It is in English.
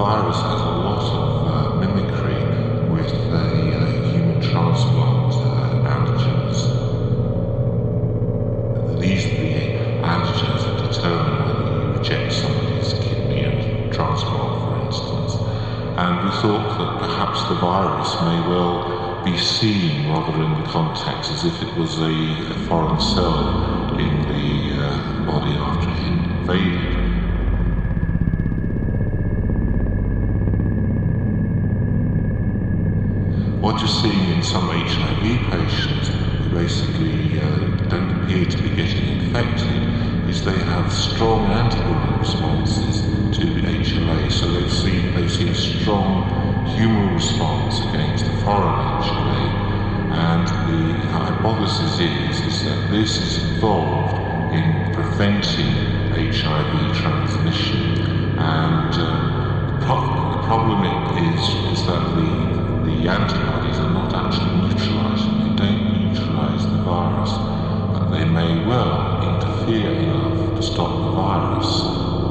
virus has a lot of mimicry with the human transplant antigens. These are the antigens that determine whether you reject somebody's kidney and transplant, for instance. And we thought that perhaps the virus may well be seen rather in the context as if it was a foreign cell in the body after it invaded. What you're seeing in some HIV patients who basically don't appear to be getting infected is they have strong antibody responses to HLA, so they've seen a strong humoral response against the foreign HLA, and the hypothesis is that this is involved in preventing HIV transmission, and the problem is that the antibody